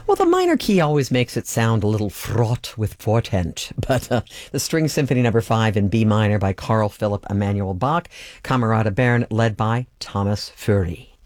Well, the minor key always makes it sound a little fraught with portent, but the String Symphony Number 5 in B minor by Carl Philipp Emanuel Bach, Camerata Bern, led by Thomas Fury.